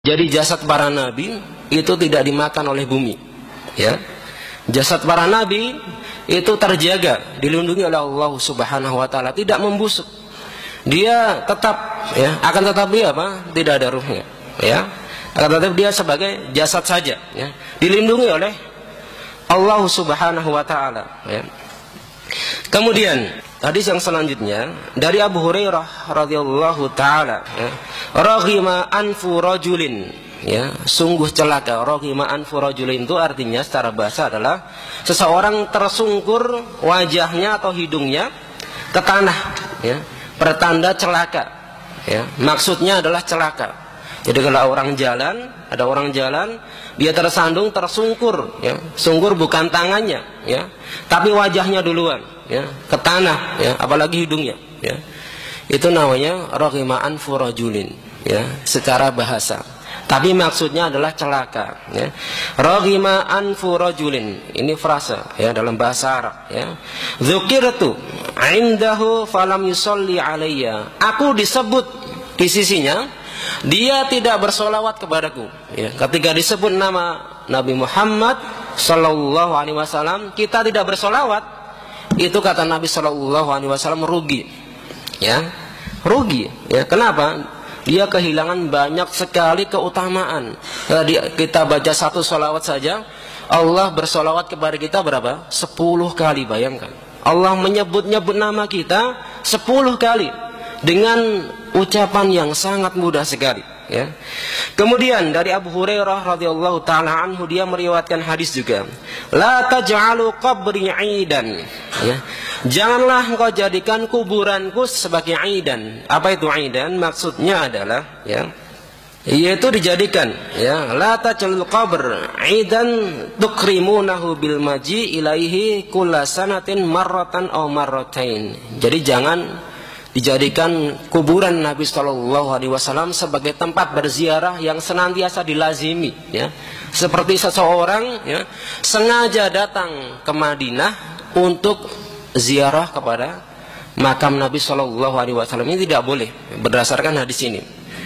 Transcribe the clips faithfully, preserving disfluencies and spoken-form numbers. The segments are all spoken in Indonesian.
Jadi jasad para nabi itu tidak dimakan oleh bumi, ya. Jasad para nabi itu terjaga, dilindungi oleh Allah Subhanahu wa taala, tidak membusuk. Dia tetap, ya, akan tetapi apa? Tidak ada ruhnya, ya. Akan tetapi dia sebagai jasad saja, ya. Dilindungi oleh Allah Subhanahu wa taala, ya. Kemudian hadis yang selanjutnya dari Abu Hurairah radhiyallahu taala, ya, raghima anfu rajulin, ya, sungguh celaka. Raghima anfu rajulin itu artinya secara bahasa adalah seseorang tersungkur wajahnya atau hidungnya ke tanah, ya, pertanda celaka, ya. Maksudnya adalah celaka. Jadi kalau orang jalan, ada orang jalan, dia tersandung, tersungkur, ya. Sungkur bukan tangannya, ya, tapi wajahnya duluan, ya, ke tanah, ya, apalagi hidungnya, ya. Itu namanya raghima anfu rajulin, ya, secara bahasa. Tapi maksudnya adalah celaka, ya. Raghima anfu rajulin, ini frase, ya, dalam bahasa Arab, ya. Dzukirtu indahu falam yusalli alayya. Aku disebut di sisinya, dia tidak bersolawat kepadaku, ya. Ketika disebut nama Nabi Muhammad Sallallahu Alaihi Wasallam, kita tidak bersolawat, itu kata Nabi Sallallahu Alaihi Wasallam rugi, ya, rugi, ya. Kenapa? Dia kehilangan banyak sekali keutamaan. Tadi kita baca satu solawat saja, Allah bersolawat kepada kita berapa? Sepuluh kali, bayangkan. Allah menyebut-nyebut nama kita sepuluh kali dengan ucapan yang sangat mudah sekali, ya. Kemudian dari Abu Hurairah radhiyallahu taala anhu, dia meriwayatkan hadis juga, la taj'alu qabri 'idan, ya. Janganlah engkau jadikan kuburanku sebagai 'idan. Apa itu 'idan? Maksudnya adalah, ya, yaitu dijadikan, ya, la taj'alul qabr 'idan tukrimunahu bil maji ilaihi kullasanatin marratan aw marratain. Jadi jangan dijadikan kuburan Nabi Shallallahu Alaihi Wasallam sebagai tempat berziarah yang senantiasa dilazimi, ya. Seperti seseorang, ya, sengaja datang ke Madinah untuk ziarah kepada makam Nabi Shallallahu Alaihi Wasallam, ini tidak boleh berdasarkan hadis ini.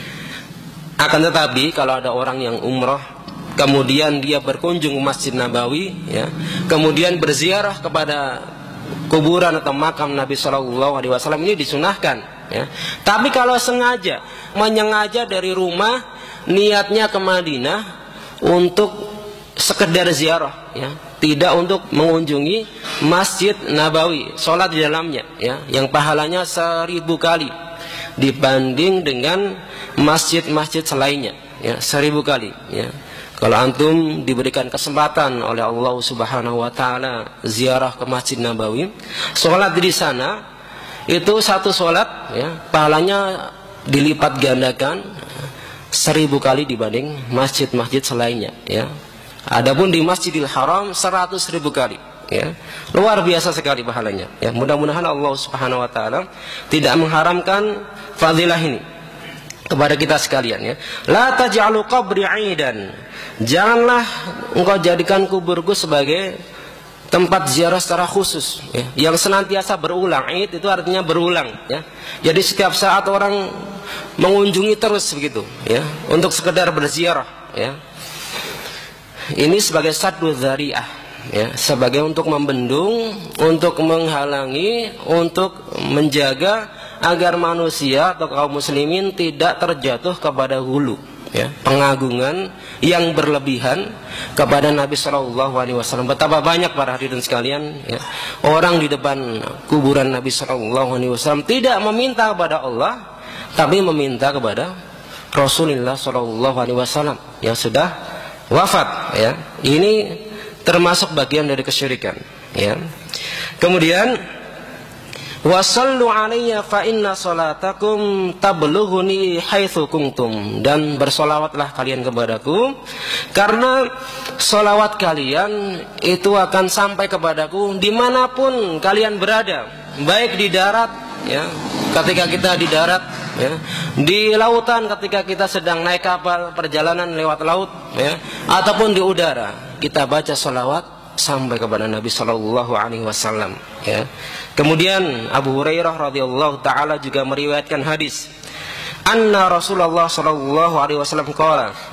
Akan tetapi kalau ada orang yang umroh, kemudian dia berkunjung ke Masjid Nabawi, ya, kemudian berziarah kepada kuburan atau makam Nabi Shallallahu Alaihi Wasallam, ini disunahkan, ya. Tapi kalau sengaja, menyengaja dari rumah niatnya ke Madinah untuk sekedar ziarah, ya, tidak untuk mengunjungi Masjid Nabawi, sholat di dalamnya, ya, yang pahalanya seribu kali dibanding dengan masjid-masjid selainnya, ya, seribu kali, ya. Kalau antum diberikan kesempatan oleh Allah Subhanahu wa taala ziarah ke Masjid Nabawi, sholat di sana, itu satu sholat, ya, pahalanya dilipat gandakan seribu kali dibanding masjid-masjid selainnya, ya. Adapun di Masjidil Haram seratus ribu kali, ya. Luar biasa sekali pahalanya, ya. Mudah-mudahan Allah Subhanahu wa taala tidak mengharamkan fadilah ini kepada kita sekalian, ya. La taj'alu qabri 'idan. Janganlah engkau jadikan kuburku sebagai tempat ziarah secara khusus, ya, yang senantiasa berulang. Id itu artinya berulang, ya. Jadi setiap saat orang mengunjungi terus begitu, ya, untuk sekedar berziarah, ya. Ini sebagai saddu dzari'ah, ya, sebagai untuk membendung, untuk menghalangi, untuk menjaga agar manusia atau kaum muslimin tidak terjatuh kepada hulu, ya, pengagungan yang berlebihan kepada Nabi Shallallahu Alaihi Wasallam. Betapa banyak para hadirin sekalian, ya, orang di depan kuburan Nabi Shallallahu Alaihi Wasallam tidak meminta kepada Allah, tapi meminta kepada Rasulullah Shallallahu Alaihi Wasallam yang sudah wafat, ya. Ini termasuk bagian dari kesyirikan, ya. Kemudian wasallu alayya fa inna salatakum tablughuni haitsu kuntum, dan bersolawatlah kalian kepadaku karena solawat kalian itu akan sampai kepadaku dimanapun kalian berada, baik di darat, ya, ketika kita di darat, ya, di lautan ketika kita sedang naik kapal perjalanan lewat laut, ya, ataupun di udara, kita baca solawat sampai kepada Nabi Shallallahu Alaihi Wasallam, ya. Kemudian Abu Hurairah radhiyallahu taala juga meriwayatkan hadis, anna Rasulullah sallallahu alaihi wasallam qala